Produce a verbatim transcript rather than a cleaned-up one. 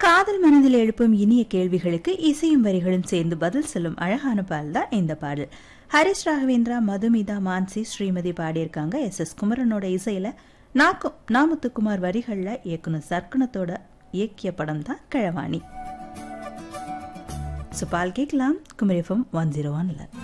காதல் மனதில் எழுப்பும் இனிய கேள்விகளுக்கு இசையும் வரிகளும் சேர்ந்து பதில் சொல்லும் அழகான பாடல் தான் இந்த பாடல். ஹரிஷ் ராகவேந்திரா, மதுமிதா, மான்சி, ஸ்ரீமதி பாடியிருக்காங்க. எஸ் எஸ் குமரனோட இசையில நாமுத்துக்குமார் வரிகள்ல இயக்குனர் சர்க்குணத்தோட இயக்கிய படம் தான் களவாணி. சுபால் கேட்கலாம் குமரி எஃப்எம் ஒன் ஜீரோ ஒன்ல.